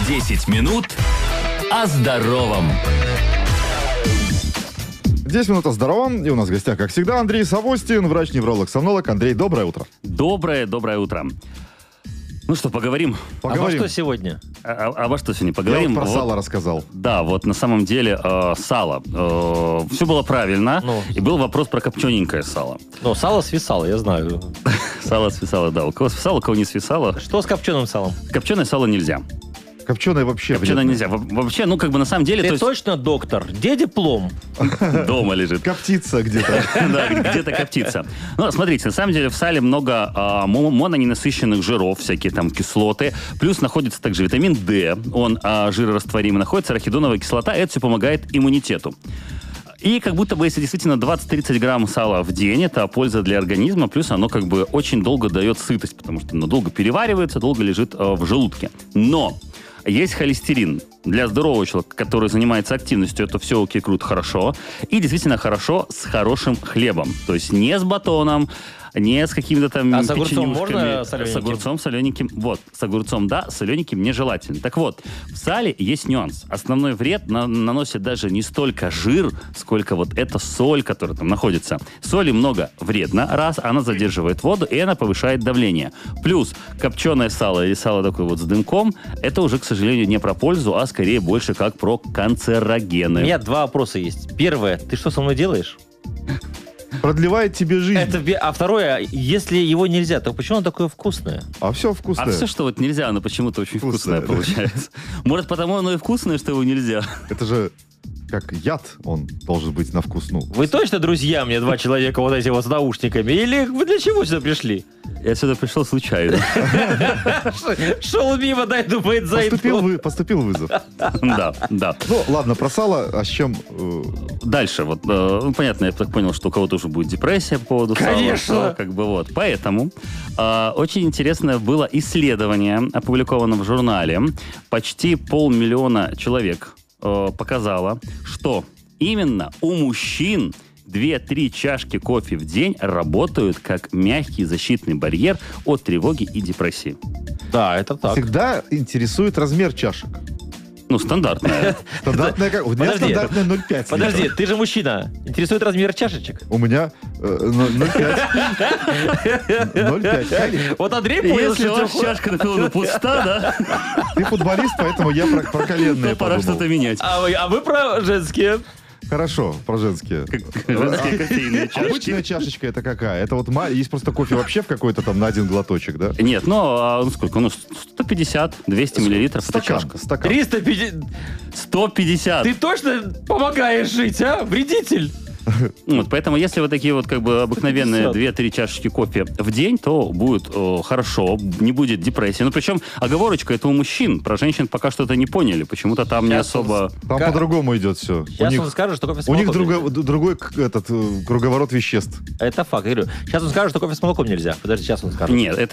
10 минут о здоровом. 10 минут о здоровом. И у нас в гостях, как всегда, Андрей Савостин, врач-невролог-сомнолог. Андрей, доброе утро. Доброе утро. Ну что, поговорим? Поговорим. А во что сегодня? Во что сегодня Я поговорим? вот про сало рассказал. Да, вот на самом деле сало. Все было правильно. И был вопрос про копчененькое сало. Ну, сало свисало, я знаю. Сало свисало, да. У кого свисало, у кого не свисало. Что с копченым салом? Копченое сало нельзя. Копченое вообще. Копченое нельзя. Вообще, на самом деле... Ты точно доктор? Где диплом? Дома лежит. Коптится где-то. Да, где-то коптится. Ну, смотрите, на самом деле в сале много мононенасыщенных жиров, всякие там кислоты. Плюс находится также витамин D, он жирорастворимый. Находится арахидоновая кислота, это все помогает иммунитету. И как будто бы, если действительно 20-30 грамм сала в день, это польза для организма, плюс оно как бы очень долго дает сытость, потому что оно долго переваривается, долго лежит в желудке. Но есть холестерин. Для здорового человека, который занимается активностью, это все окей, круто, хорошо. И действительно хорошо с хорошим хлебом. То есть не с батоном, не с какими-то там с огурцом печенюшками. можно солененьким? С огурцом солененьким. Вот, с огурцом да, солененьким нежелательно. Так вот, в сале есть нюанс. Основной вред наносит даже не столько жир, сколько вот эта соль, которая там находится. Соли много вредно, раз, она задерживает воду, и она повышает давление. Плюс копченое сало или сало такое вот с дымком, это уже, к сожалению, не про пользу, а скорее больше как про канцерогены. У меня два вопроса есть. Первое, ты что со мной делаешь? Продлевает тебе жизнь. А второе, если его нельзя, то почему оно такое вкусное? А все вкусное. А все, что вот нельзя, оно почему-то очень вкусное получается. Может, потому оно и вкусное, что его нельзя. Это же как яд, он должен быть на вкус. Вы точно друзья мне, два человека вот эти вот с наушниками? Или вы для чего сюда пришли? Я сюда пришел случайно. Шел мимо, дай, думает, зайду. Поступил вызов. Да. Ну, ладно, про сало, а с чем... Дальше, вот, понятно, я так понял, что у кого-то уже будет депрессия по поводу сала. Конечно! Как бы вот. Поэтому очень интересное было исследование, опубликовано в журнале. Почти 500 000 человек показало, что именно у мужчин 2-3 чашки кофе в день работают как мягкий защитный барьер от тревоги и депрессии. Да, это так. Всегда интересует размер чашек. Ну, стандартная. Стандартная как? У меня стандартная 0,5. Подожди, ты же мужчина. Интересует размер чашечек? У меня 0,5. 0,5. Вот Андрей понял, Если что ваша чашка наполовину пуста, да, Ты футболист, поэтому я про коленные то пора подумал. что-то менять. А вы про женские? Хорошо, про женские. Женские кофейные Обычная чашки. чашечка это какая? Это вот есть просто кофе вообще в какой-то там на один глоточек, да? Нет, сколько? 150, 200 миллилитров. Это чашка. Стакан. 350. 150. Ты точно помогаешь жить, а? Вредитель. Вот, поэтому если вот такие вот как бы обыкновенные 150. 2-3 чашечки кофе в день, то будет хорошо, не будет депрессии. Ну, причем оговорочка это у мужчин. Про женщин пока что-то не поняли. Почему-то там не особо... Там по-другому идет все. Сейчас он скажет, что кофе с У них молоком нельзя. другой круговорот веществ. Это факт, я говорю. Сейчас он скажет, что кофе с молоком нельзя. Подожди, сейчас он скажет. Нет,